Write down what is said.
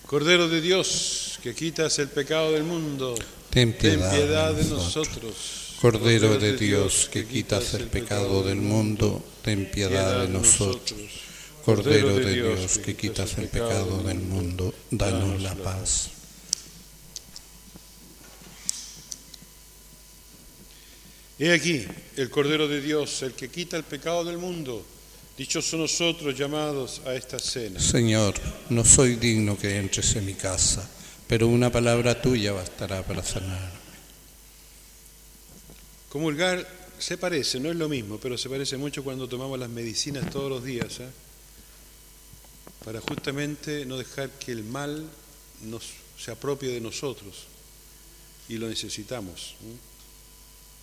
Cordero de Dios, que quitas el pecado del mundo, ten ten piedad piedad de nosotros. nosotros. Cordero de Dios, que quitas el pecado del mundo, ten piedad de nosotros. Cordero de Dios, que quitas el pecado del mundo, danos la paz. He aquí, el Cordero de Dios, el que quita el pecado del mundo. Dichosos nosotros llamados a esta cena. Señor, no soy digno que entres en mi casa, pero una palabra tuya bastará para sanar. Comulgar se parece, no es lo mismo, pero se parece mucho cuando tomamos las medicinas todos los días, para justamente no dejar que el mal se apropie de nosotros, y lo necesitamos.